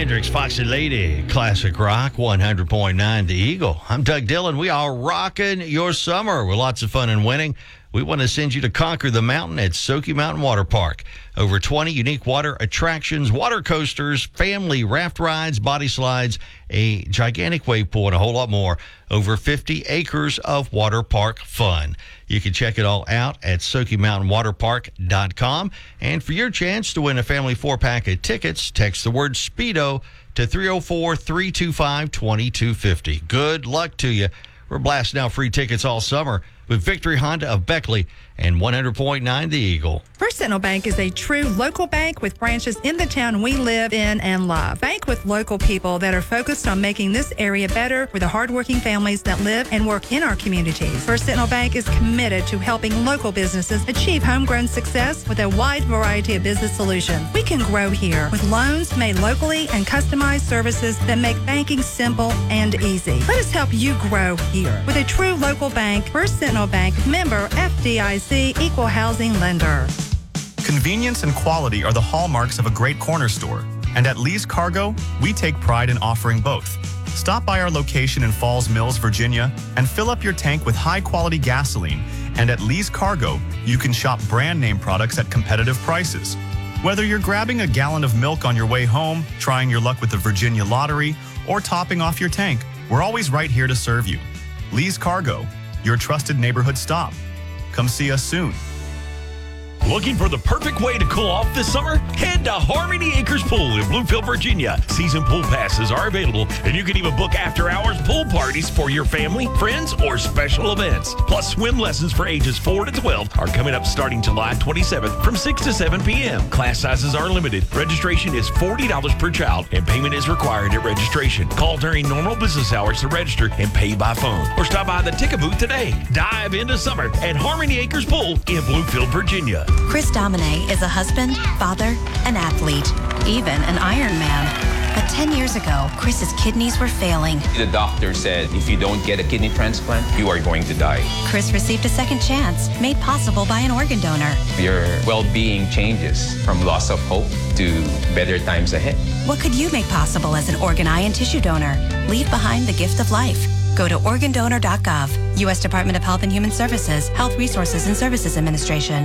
Hendrix, Foxy Lady, Classic Rock, 100.9 The Eagle. I'm Doug Dillon. We are rocking your summer with lots of fun and winning. We want to send you to conquer the mountain at Soaky Mountain Water Park. Over 20 unique water attractions, water coasters, family raft rides, body slides, a gigantic wave pool, and a whole lot more. Over 50 acres of water park fun. You can check it all out at SoakyMountainWaterPark.com. And for your chance to win a family 4-pack of tickets, text the word Speedo to 304-325-2250. Good luck to you. We're blasting out free tickets all summer with Victory Honda of Beckley and 100.9 The Eagle. First Sentinel Bank is a true local bank with branches in the town we live in and love. Bank with local people that are focused on making this area better for the hardworking families that live and work in our communities. First Sentinel Bank is committed to helping local businesses achieve homegrown success with a wide variety of business solutions. We can grow here with loans made locally and customized services that make banking simple and easy. Let us help you grow here with a true local bank. First Sentinel Bank, member FDIC, equal housing lender. Convenience and quality are the hallmarks of a great corner store. And at Lee's Cargo, we take pride in offering both. Stop by our location in Falls Mills, Virginia, and fill up your tank with high-quality gasoline. And at Lee's Cargo, you can shop brand-name products at competitive prices. Whether you're grabbing a gallon of milk on your way home, trying your luck with the Virginia Lottery, or topping off your tank, we're always right here to serve you. Lee's Cargo, your trusted neighborhood stop. Come see us soon. Looking for the perfect way to cool off this summer? Head to Harmony Acres Pool in Bluefield, Virginia. Season pool passes are available, and you can even book after-hours pool parties for your family, friends, or special events. Plus, swim lessons for ages 4 to 12 are coming up starting July 27th from 6 to 7 p.m. Class sizes are limited. Registration is $40 per child, and payment is required at registration. Call during normal business hours to register and pay by phone, or stop by the ticket booth today. Dive into summer at Harmony Acres Pool in Bluefield, Virginia. Chris Domine is a husband, father, an athlete, even an Ironman. But 10 years ago, Chris's kidneys were failing. The doctor said, if you don't get a kidney transplant, you are going to die. Chris received a second chance, made possible by an organ donor. Your well-being changes from loss of hope to better times ahead. What could you make possible as an organ, eye, and tissue donor? Leave behind the gift of life. Go to organdonor.gov. U.S. Department of Health and Human Services, Health Resources and Services Administration.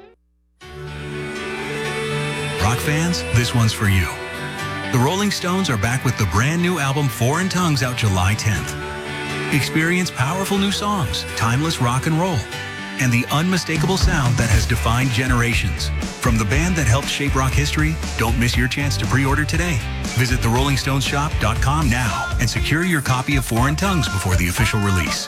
Rock fans, this one's for you. The Rolling Stones are back with the brand new album Foreign Tongues out July 10th. Experience powerful new songs, timeless rock and roll, and the unmistakable sound that has defined generations. From the band that helped shape rock history, don't miss your chance to pre-order today. Visit therollingstonesshop.com now and secure your copy of Foreign Tongues before the official release.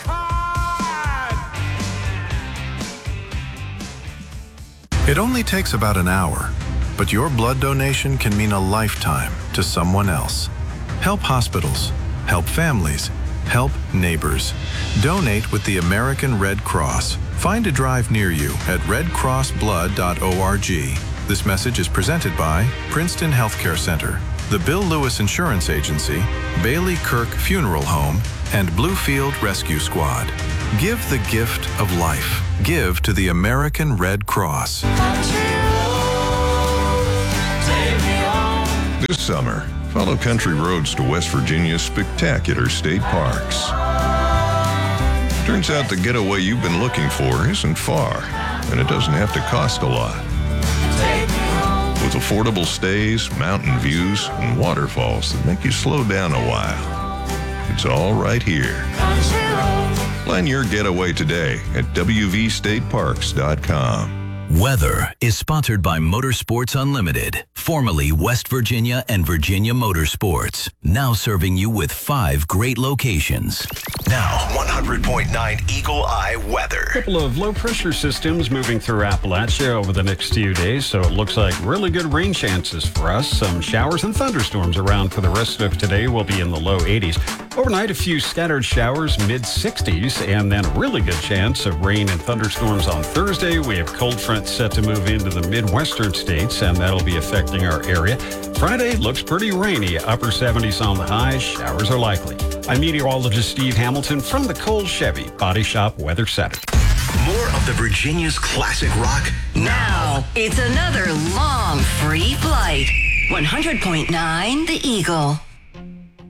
It only takes about an hour, but your blood donation can mean a lifetime to someone else. Help hospitals, help families, help neighbors. Donate with the American Red Cross. Find a drive near you at redcrossblood.org. This message is presented by Princeton Healthcare Center, the Bill Lewis Insurance Agency, Bailey Kirk Funeral Home, and Bluefield Rescue Squad. Give the gift of life. Give to the American Red Cross. This summer, follow country roads to West Virginia's spectacular state parks. Turns out the getaway you've been looking for isn't far, and it doesn't have to cost a lot. With affordable stays, mountain views, and waterfalls that make you slow down a while. It's all right here. Plan your getaway today at wvstateparks.com. Weather is sponsored by Motorsports Unlimited, formerly West Virginia and Virginia Motorsports, now serving you with 5 great locations. Now, 100.9 Eagle Eye weather. A couple of low-pressure systems moving through Appalachia over the next few days, so it looks like really good rain chances for us. Some showers and thunderstorms around for the rest of today will be in the low 80s. Overnight, a few scattered showers, mid-60s, and then a really good chance of rain and thunderstorms on Thursday. We have cold front set to move into the Midwestern states, and that'll be affecting our area. Friday looks pretty rainy, upper 70s on the high, showers are likely. I'm meteorologist Steve Hamilton from the Cole Chevy Body Shop Weather Center. More of the Virginia's classic rock now. It's another long free flight. 100.9 The Eagle.